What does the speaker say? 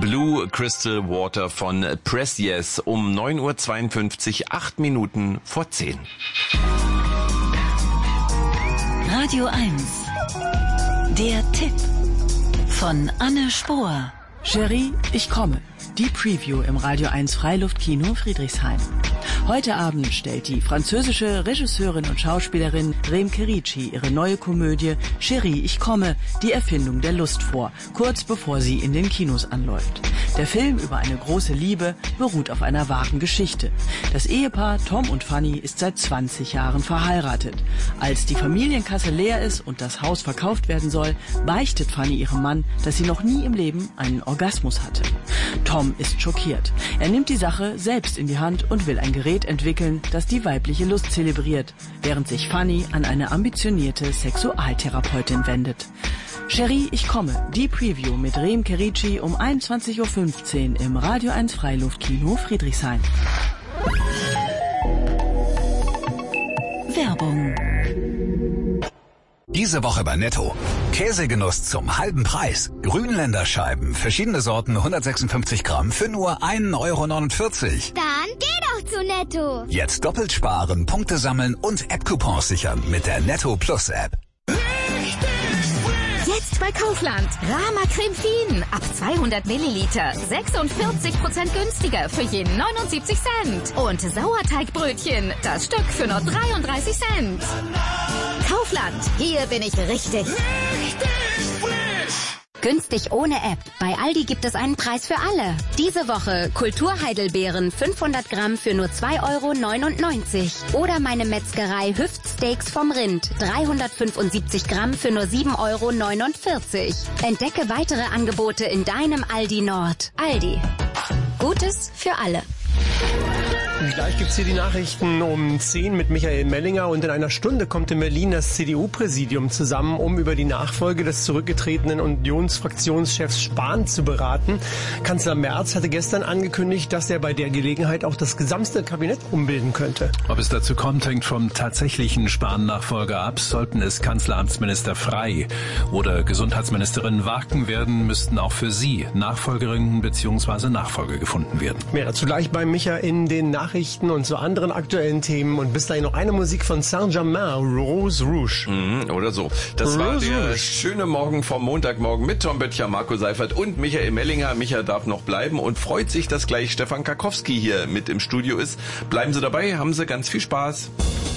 Blue Crystal Water von Press Yes um 9.52 Uhr, 8 Minuten vor 10. Radio 1. Der Tipp von Anne Spohr. Cherie, ich komme. Die Preview im Radio 1 Freiluftkino Friedrichshain. Heute Abend stellt die französische Regisseurin und Schauspielerin Remke Ricci ihre neue Komödie Cherie, ich komme, die Erfindung der Lust vor, kurz bevor sie in den Kinos anläuft. Der Film über eine große Liebe beruht auf einer wahren Geschichte. Das Ehepaar Tom und Fanny ist seit 20 Jahren verheiratet. Als die Familienkasse leer ist und das Haus verkauft werden soll, beichtet Fanny ihrem Mann, dass sie noch nie im Leben einen Orgasmus hatte. Tom ist schockiert. Er nimmt die Sache selbst in die Hand und will ein Gerät entwickeln, das die weibliche Lust zelebriert, während sich Fanny an eine ambitionierte Sexualtherapeutin wendet. Cherie, ich komme. Die Preview mit Remke Ricci um 21.15 Uhr im Radio 1 Freiluftkino Friedrichshain. Werbung. Diese Woche bei Netto. Käsegenuss zum halben Preis. Grünländer Scheiben, verschiedene Sorten, 156 Gramm für nur 1,49 Euro. Dann geh doch zu Netto. Jetzt doppelt sparen, Punkte sammeln und App-Coupons sichern mit der Netto Plus App. Jetzt bei Kaufland. Rama Creme Fien. Ab 200 Milliliter. 46% günstiger für je 79 Cent. Und Sauerteigbrötchen. Das Stück für nur 33 Cent. Kaufland. Hier bin ich richtig. Günstig ohne App. Bei Aldi gibt es einen Preis für alle. Diese Woche Kulturheidelbeeren 500 Gramm für nur 2,99 Euro. Oder meine Metzgerei Hüftsteaks vom Rind 375 Gramm für nur 7,49 Euro. Entdecke weitere Angebote in deinem Aldi Nord. Aldi. Gutes für alle. Gleich gibt's hier die Nachrichten um 10 mit Michael Mellinger und in einer Stunde kommt in Berlin das CDU-Präsidium zusammen, um über die Nachfolge des zurückgetretenen Unionsfraktionschefs Spahn zu beraten. Kanzler Merz hatte gestern angekündigt, dass er bei der Gelegenheit auch das gesamte Kabinett umbilden könnte. Ob es dazu kommt, hängt vom tatsächlichen Spahn-Nachfolger ab. Sollten es Kanzleramtsminister Frey oder Gesundheitsministerin Warken werden, müssten auch für sie Nachfolgerinnen bzw. Nachfolger gefunden werden. Mehr dazu gleich bei Micha in den Nachrichten und zu anderen aktuellen Themen. Und bis dahin noch eine Musik von Saint-Germain, Rose Rouge. Oder so. Das war der schöne Morgen vom Montagmorgen mit Tom Böttcher, Marco Seifert und Michael Mellinger. Micha darf noch bleiben und freut sich, dass gleich Stefan Karkowski hier mit im Studio ist. Bleiben Sie dabei, haben Sie ganz viel Spaß.